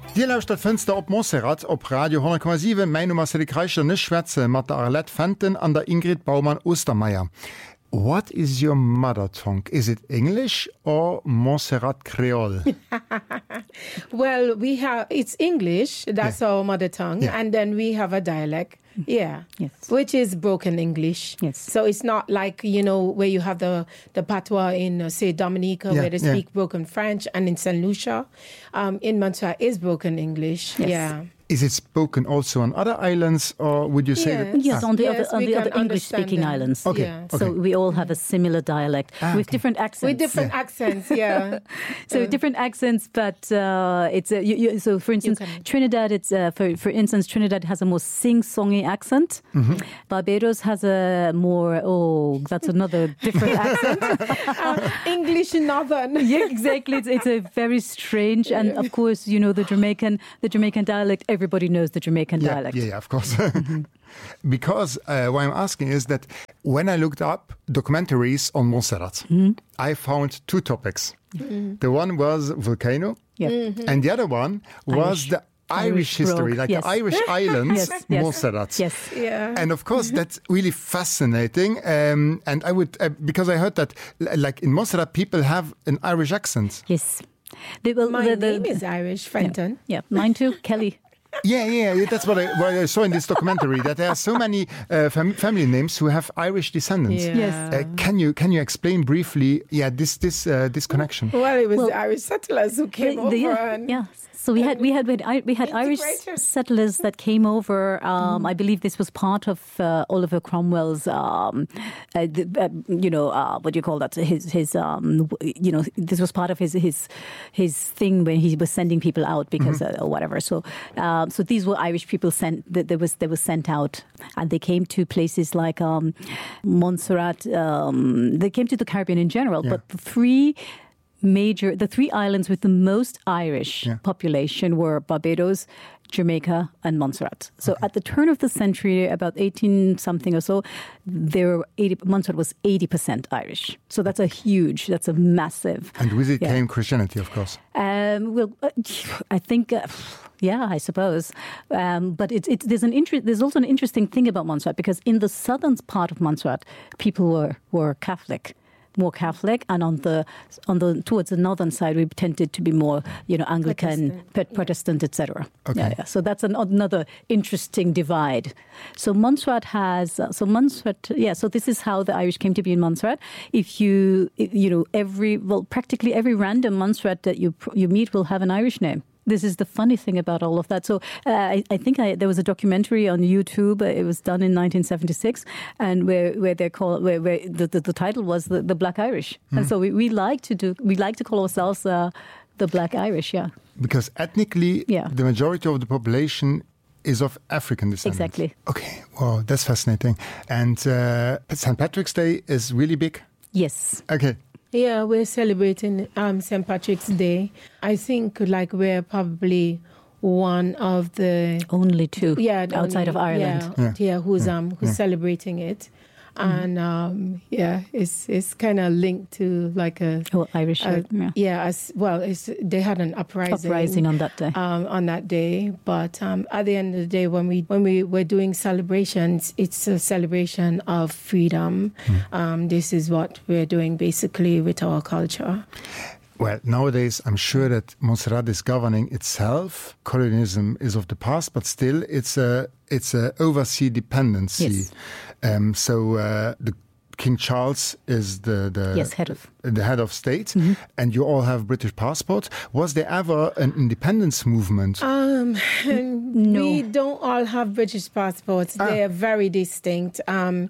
Dir lauscht dat Fenster op Montserrat op Radio 10,7 Mein Nummer se Reicher ne Schwäze mat der Arlette Fenton an der Ingrid Baumann-Ostermeier. What is your mother tongue? Is it English or Montserrat Creole? Well, it's English, that's our mother tongue, and then we have a dialect, which is broken English. Yes. So it's not like, where you have the patois in, say, Dominica, where they speak broken French, and in St. Lucia, in Montserrat is broken English. Yes. Yeah. Is it spoken also on other islands, or would you say that? Yes, on the other English-speaking islands. Okay. Yeah. Okay. So we all have a similar dialect with different accents. With different accents, yeah. So different accents, but so for instance, Trinidad, for instance, Trinidad has a more sing-songy accent. Mm-hmm. Barbados has a more, that's another different accent. English Northern. Yeah, exactly. It's a very strange, and of course, the Jamaican dialect. Everybody knows the Jamaican dialect. Yeah, of course. Because what I'm asking is that when I looked up documentaries on Montserrat, I found two topics. Mm-hmm. The one was volcano, and the other one was the Irish history, like the Irish islands, Montserrat. Yes. Yeah. And of course, that's really fascinating. And I would, because I heard that, like in Montserrat, people have an Irish accent. Yes. My name is Irish, Fenton. Yeah, mine too, Kelly. Yeah, that's what I saw in this documentary, that there are so many family names who have Irish descendants. Yeah. Yes. Can you explain briefly, this connection? Well, it was the Irish settlers who came over. Yeah. So we had Irish settlers that came over. I believe this was part of Oliver Cromwell's, what do you call that? His this was part of his thing when he was sending people out because or whatever. So these were Irish people they were sent out, and they came to places like Montserrat. They came to the Caribbean in general, but the three islands with the most Irish population were Barbados, Jamaica, and Montserrat. So at the turn of the century, about 18-something or so, Montserrat was 80% Irish. So that's a massive. And with it came Christianity, of course. I think. I suppose. But there's also an interesting thing about Montserrat, because in the southern part of Montserrat, people were Catholic. More Catholic, and on the towards the northern side, we tended to be more, Anglican, Protestant, etc. Okay. Yeah. So that's another interesting divide. So Montserrat So this is how the Irish came to be in Montserrat. Practically every random Montserrat that you meet will have an Irish name. This is the funny thing about all of that. So I think there was a documentary on YouTube. It was done in 1976, and where the title was the Black Irish. And so we like to call ourselves the Black Irish. Yeah. Because ethnically, the majority of the population is of African descent. Exactly. Okay. Wow, that's fascinating. And St. Patrick's Day is really big. Yes. Okay. Yeah, we're celebrating St. Patrick's Day. I think we're probably one of the only two outside of Ireland. Who's celebrating it. And it's kind of linked to like a Irish. They had an uprising on that day. On that day, but at the end of the day, when we were doing celebrations, it's a celebration of freedom. This is what we're doing basically with our culture. Well, nowadays, I'm sure that Montserrat is governing itself. Colonialism is of the past, but still, it's a overseas dependency. Yes. So the King Charles is the head of state, and you all have British passports. Was there ever an independence movement? No. We don't all have British passports. They are very distinct.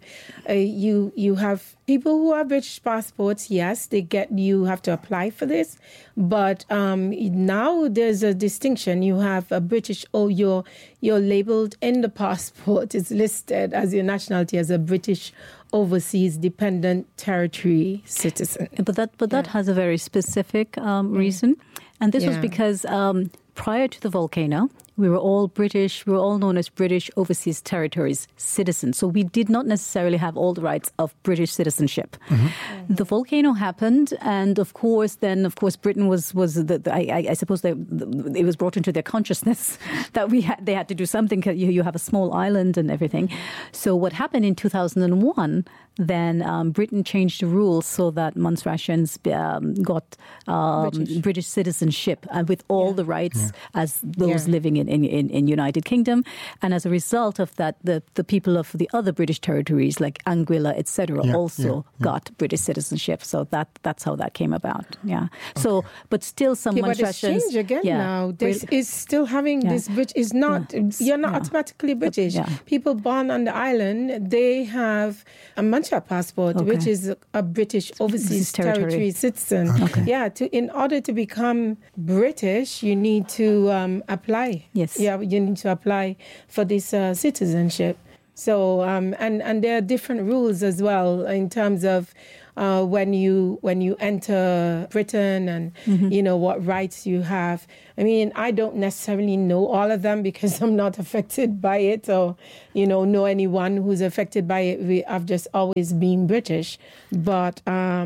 You have people who have British passports. Yes, you have to apply for this. But now there's a distinction. You have a British, you're labeled in the passport. It's listed as your nationality as a British overseas dependent territory citizen. But that has a very specific reason. And this was because prior to the volcano, we were all British. We were all known as British Overseas Territories citizens. So we did not necessarily have all the rights of British citizenship. The volcano happened, and of course, Britain was I suppose it was brought into their consciousness that they had to do something. You have a small island and everything. So what happened in 2001? Then Britain changed the rules so that Montserratians got British citizenship with all the rights as those living in United Kingdom. And as a result of that, the people of the other British territories like Anguilla, etc., got British citizenship. So that's how that came about. Yeah. Okay. So, but still, some Montserratians. But it's changed again now. This is still having this. British is not. You're not automatically British. Yeah. People born on the island, they have a Montserrat passport, which is a British overseas territory citizen. Okay. Yeah. In order to become British, you need to apply. Yes. Yeah. You need to apply for this citizenship. So and there are different rules as well in terms of when you enter Britain and you know what rights you have. I mean, I don't necessarily know all of them because I'm not affected by it, or know anyone who's affected by it. I've just always been British, but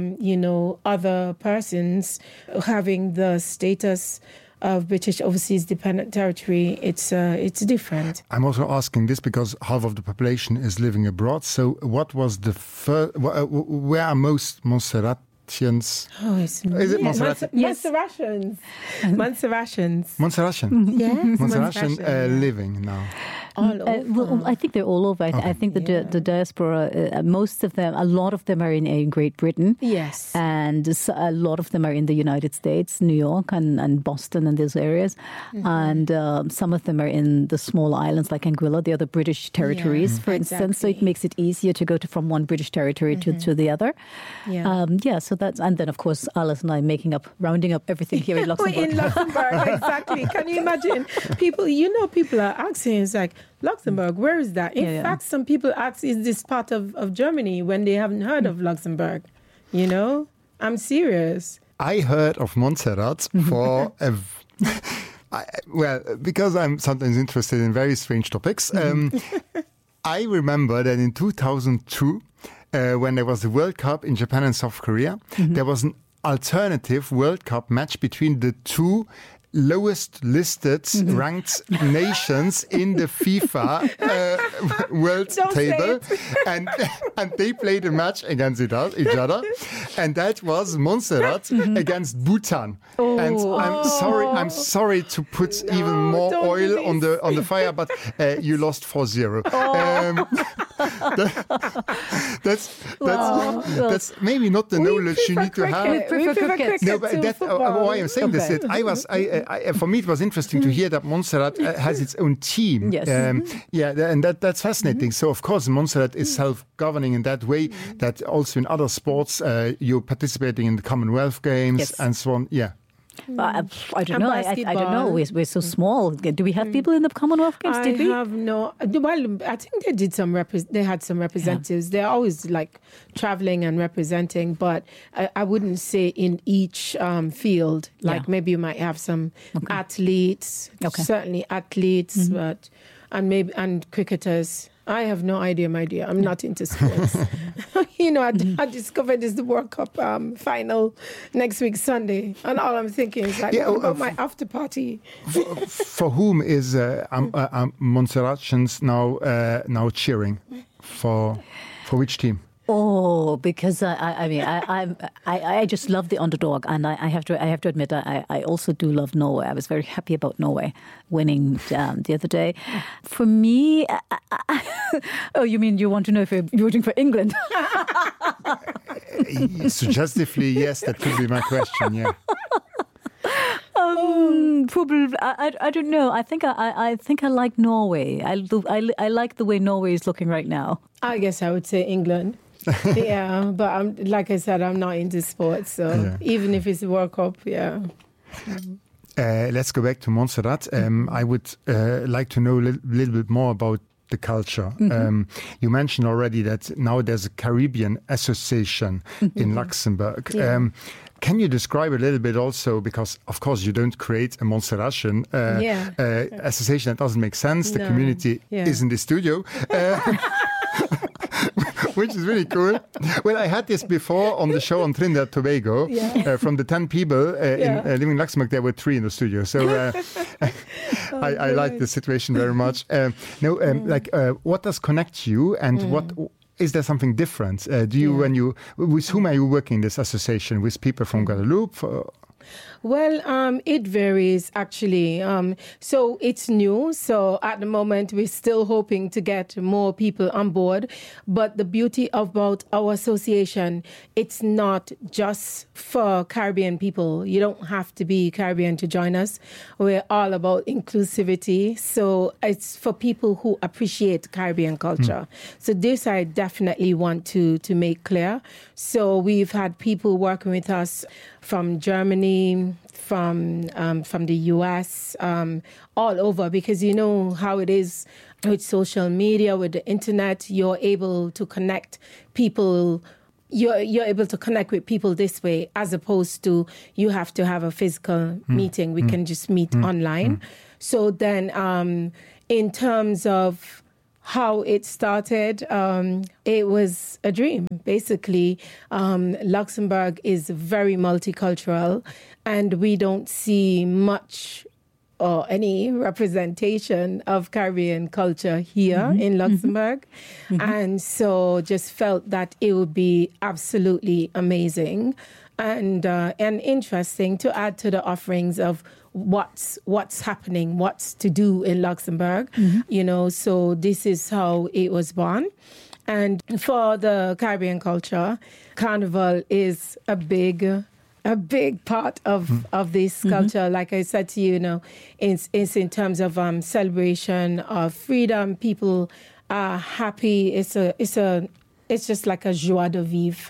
other persons having the status of British Overseas Dependent Territory, it's different. I'm also asking this because half of the population is living abroad. So what was the first, where are most Montserratians? Oh, is it Montserrat? Yes. Montserratians. Montserratian? Yes. Montserratian living now. All over. Well, I think they're all over. I think the diaspora, most of them, a lot of them are in Great Britain. Yes. And a lot of them are in the United States, New York and Boston and those areas. And some of them are in the small islands like Anguilla, the other British territories, for instance. So it makes it easier to go from one British territory to the other. Yeah. So that's, and then of course, Alice and I rounding up everything here in Luxembourg. In Luxembourg, exactly. Can you imagine? People are asking, it's like, Luxembourg, where is that? In fact, some people ask, is this part of Germany when they haven't heard of Luxembourg? I'm serious. I heard of Montserrat for because I'm sometimes interested in very strange topics. I remember that in 2002, when there was the World Cup in Japan and South Korea, there was an alternative World Cup match between the two lowest listed ranked nations in the FIFA world table, and they played a match against each other, and that was Montserrat against Bhutan. And I'm sorry to put even more oil on the fire, but you lost 4-0. That's maybe not the knowledge you need to have. We prefer cricket. No, but that's why I'm saying this. For me, it was interesting to hear that Montserrat has its own team. Yes. And that's fascinating. So, of course, Montserrat is self-governing in that way, that also in other sports, you're participating in the Commonwealth Games and so on. Yeah. I don't know. I don't know. We're so small. Do we have people in the Commonwealth Games? Did we? I have no. Well, I think they did they had some representatives. They're always like traveling and representing, but I wouldn't say in each field. Like maybe you might have some athletes, certainly athletes, but and cricketers. I have no idea, my dear. I'm not into sports. I discovered this the World Cup final next week, Sunday. And all I'm thinking is what about my after party? For whom is Montserratians now cheering? For which team? Oh, because I just love the underdog, and I have to admit I also do love Norway. I was very happy about Norway winning the other day. For me, oh, you mean you want to know if you're rooting for England? Suggestively, yes, that could be my question. Yeah. Probably, I don't know. I think I like Norway. I like the way Norway is looking right now. I guess I would say England. Yeah, but like I said, I'm not into sports, so even if it's a World Cup, let's go back to Montserrat. I would like to know a little bit more about the culture. You mentioned already that now there's a Caribbean association in Luxembourg. Yeah. Can you describe a little bit also, because of course you don't create a Montserratian association, that doesn't make sense. The community is in the studio. which is really cool. Well, I had this before on the show on Trinidad and Tobago. From the 10 people living in Luxembourg, there were 3 in the studio. So I like the situation very much. What does connect you, and what is there something different? With whom are you working in this association? With people from Guadeloupe? Well, it varies, actually. So it's new. So at the moment, we're still hoping to get more people on board. But the beauty about our association, it's not just for Caribbean people. You don't have to be Caribbean to join us. We're all about inclusivity. So it's for people who appreciate Caribbean culture. So this I definitely want to make clear. So we've had people working with us from Germany, from the US, all over, because you know how it is with social media, with the internet. You're able to connect people. You're able to connect with people this way, as opposed to you have to have a physical meeting. We can just meet online. So then, in terms of how it started, it was a dream, basically. Luxembourg is very multicultural, and we don't see much or any representation of Caribbean culture here in Luxembourg. And so just felt that it would be absolutely amazing and interesting to add to the offerings of what's happening, what's to do in Luxembourg, so this is how it was born. And for the Caribbean culture, Carnival is a big part of this culture. Like I said to you, it's in terms of celebration of freedom. People are happy. It's just like a joie de vivre,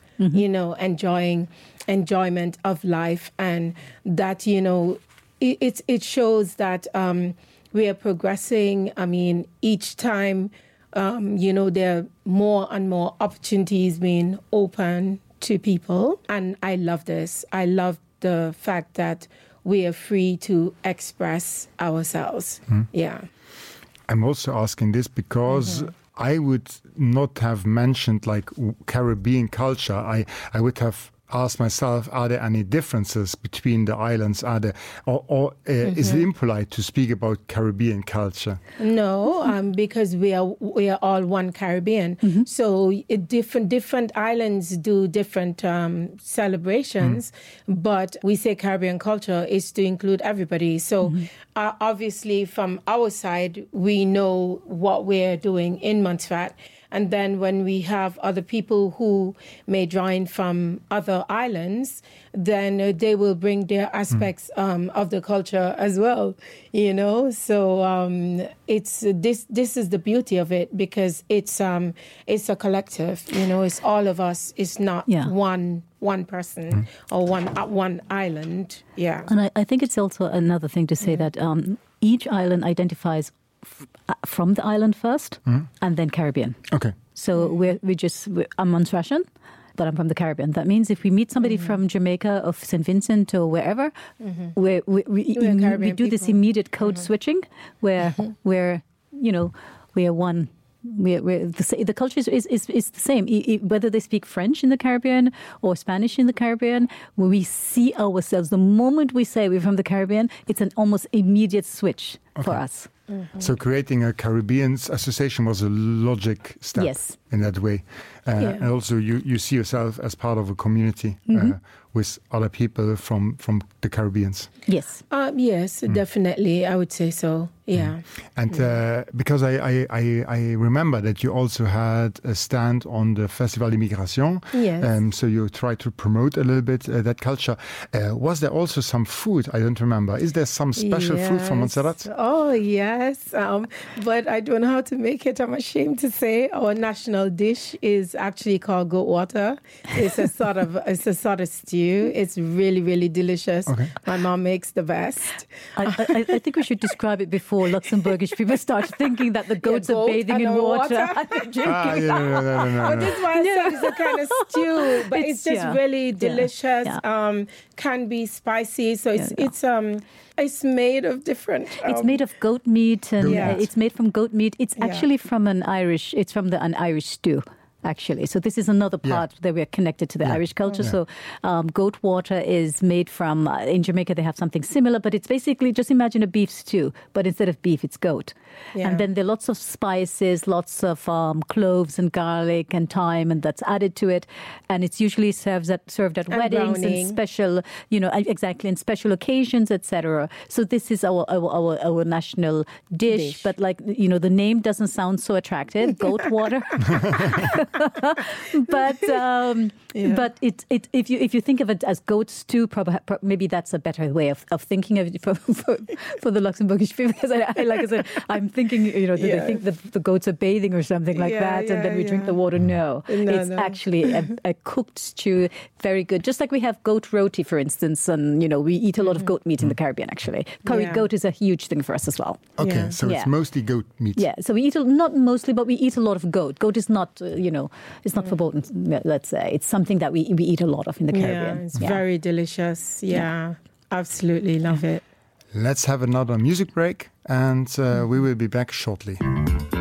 enjoyment of life, and that it shows that we are progressing. I mean, each time, there are more and more opportunities being open to people. And I love this. I love the fact that we are free to express ourselves. Yeah. I'm also asking this because I would not have mentioned like Caribbean culture. I would have asked myself, are there any differences between the islands? Is it impolite to speak about Caribbean culture? No, because we are all one Caribbean. So different islands do different celebrations, but we say Caribbean culture is to include everybody. So obviously from our side, we know what we're doing in Montserrat. And then when we have other people who may join from other islands, then they will bring their aspects of the culture as well, So it's this is the beauty of it, because it's a collective, It's all of us. It's not one person or one island. Yeah. And I think it's also another thing to say that each island identifies from the island first, and then Caribbean. Okay. So I'm Montserratian, but I'm from the Caribbean. That means if we meet somebody from Jamaica or St. Vincent or wherever, we do this immediate code switching, where we're one. The culture is the same. Whether they speak French in the Caribbean or Spanish in the Caribbean, when we see ourselves, the moment we say we're from the Caribbean, it's an almost immediate switch for us. So creating a Caribbean association was a logic step in that way. And also you see yourself as part of a community with other people from the Caribbeans. Yes. Yes, definitely. I would say so. Yeah. And because I remember that you also had a stand on the Festival d'Immigration. Yes. So you tried to promote a little bit that culture. Was there also some food? I don't remember. Is there some special food from Montserrat? Oh, yes. But I don't know how to make it. I'm ashamed to say our national dish is actually called goat water. It's a sort of stew. It's really, really delicious. Okay. My mom makes the best. I think we should describe it before Luxembourgish people start thinking that the goats are bathing in water. No. This is why I said it's a kind of stew, but it's just really delicious. Can be spicy, so it's made of different. It's made of goat meat, and it's made from goat meat. It's actually from an Irish stew. actually. So this is another part that we're connected to the Irish culture. So goat water is made from, in Jamaica they have something similar, but it's basically, just imagine a beef stew, but instead of beef, it's goat. Yeah. And then there are lots of spices, lots of cloves and garlic and thyme, and that's added to it. And it's usually served at weddings and special, exactly, in special occasions, etc. So this is our national dish. But the name doesn't sound so attractive, goat water. But if you think of it as goat stew, maybe that's a better way of thinking of it for the Luxembourgish people. Because like I said, I'm thinking, they think the goats are bathing or something like that, and then we drink the water. No, it's actually a cooked stew, very good. Just like we have goat roti, for instance, and we eat a lot of goat meat in the Caribbean. Actually, curry goat is a huge thing for us as well. Okay, so it's mostly goat meat. Yeah, so we eat not mostly, but we eat a lot of goat. Goat is not, it's not verboten. Let's say it's something that we eat a lot of in the Caribbean. It's very delicious. Yeah, absolutely love it. Let's have another music break, and we will be back shortly.